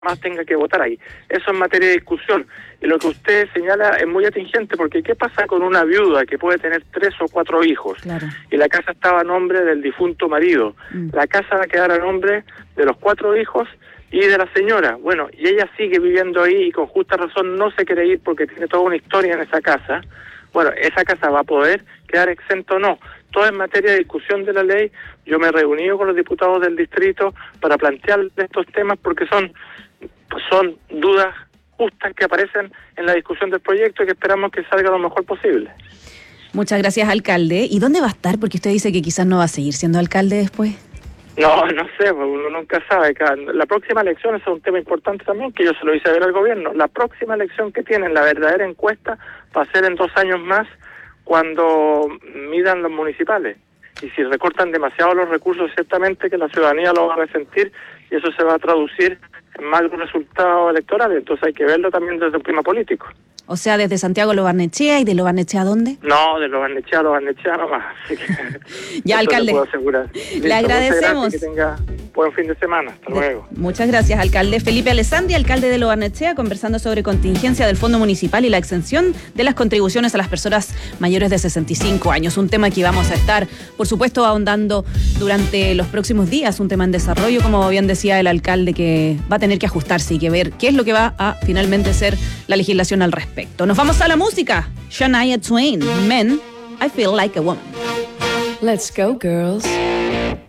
más tenga que votar ahí. Eso es materia de discusión. Y lo que usted señala es muy atingente, porque ¿qué pasa con una viuda que puede tener 3 o 4 hijos? Claro. Y la casa estaba a nombre del difunto marido. La casa va a quedar a nombre de los 4 hijos y de la señora. Bueno, y ella sigue viviendo ahí y con justa razón no se quiere ir porque tiene toda una historia en esa casa. Bueno, esa casa va a poder quedar exenta o no. Todo en materia de discusión de la ley. Yo me he reunido con los diputados del distrito para plantear estos temas porque son dudas justas que aparecen en la discusión del proyecto y que esperamos que salga lo mejor posible. Muchas gracias, alcalde. ¿Y dónde va a estar? Porque usted dice que quizás no va a seguir siendo alcalde después. No sé, uno nunca sabe. La próxima elección es un tema importante también, que yo se lo hice ver al gobierno. La próxima elección que tienen, la verdadera encuesta, va a ser en 2 años más, cuando midan los municipales. Y si recortan demasiado los recursos, ciertamente que la ciudadanía lo va a resentir y eso se va a traducir en malos resultados electorales. Entonces hay que verlo también desde un clima político. O sea, desde Santiago a Lo Barnechea, ¿y de Lo Barnechea a dónde? No, de Lo Barnechea nomás. Así que ya, alcalde. Le puedo asegurar. Le agradecemos. Que tenga buen fin de semana. Hasta luego. Muchas gracias, alcalde. Felipe Alessandri, alcalde de Lo Barnechea, conversando sobre contingencia del Fondo Municipal y la exención de las contribuciones a las personas mayores de 65 años. Un tema que vamos a estar, por supuesto, ahondando durante los próximos días. Un tema en desarrollo, como bien decía el alcalde, que va a tener que ajustarse y que ver qué es lo que va a finalmente ser la legislación al respecto. Nos vamos a la música. Shania Twain, Men, I Feel Like a Woman. Let's go, girls.